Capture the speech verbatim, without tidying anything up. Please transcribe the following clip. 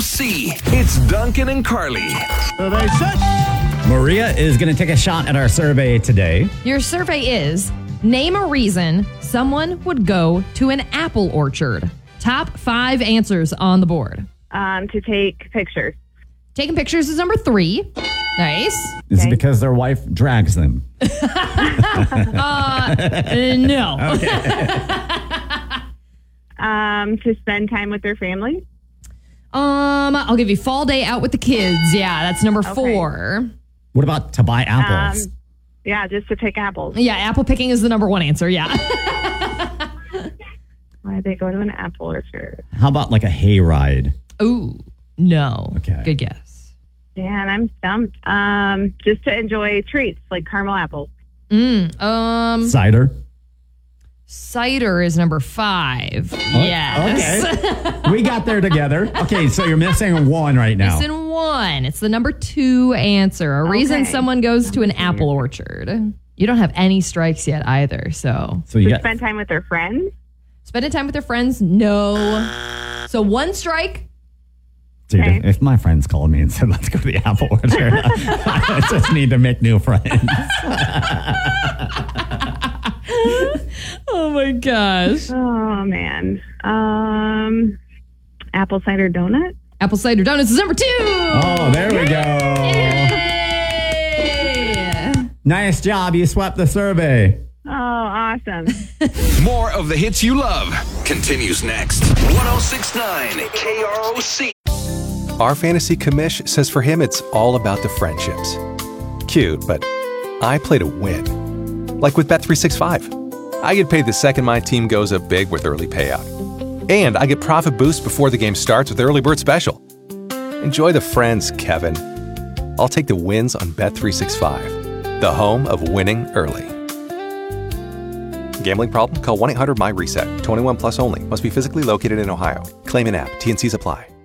C. It's Duncan and Carly. Survey set. Maria is going to take a shot at our survey today. Your survey is, name a reason someone would go to an apple orchard. Top five answers on the board. Um, to take pictures. Taking pictures is number three. Nice. Is Okay. it because their wife drags them? uh, no. Um, to spend time with their family. Um, I'll give you fall day out with the kids. Yeah, that's number Okay. four. What about to buy apples? Um, yeah, just to pick apples. Yeah, apple picking is the number one answer. Yeah. Why did they go to an apple orchard? How about like a hayride? Ooh, no. Okay. Good guess. Man, I'm stumped. Um, just to enjoy treats like caramel apples. Mm, um, Cider? cider is number five. Yes. Okay. We got there together. Okay, so you're missing one right now. Missing one. It's the number two answer. A reason Okay. someone goes to an apple orchard. You don't have any strikes yet either. So So you To got spend time with their friends. spending time with their friends, no. So one strike. Dude, Okay. if my friends called me and said, let's go to the apple orchard, I just need to make new friends. Oh my gosh. Oh man. Um, apple cider donut. Apple cider donuts is number two. Oh, there we go. Yay. Nice job. You swept the survey. Oh, awesome. More of the hits you love continues next. one oh six point nine K R O C. Our fantasy commish says for him it's all about the friendships. Cute, but I play to win. Like with Bet three sixty-five. I get paid the second my team goes up big with early payout. And I get profit boost before the game starts with Early Bird Special. Enjoy the friends, Kevin. I'll take the wins on Bet three sixty-five, the home of winning early. Gambling problem? Call one eight hundred M Y RESET. twenty-one plus only. Must be physically located in Ohio. Claim in app. T N Cs apply.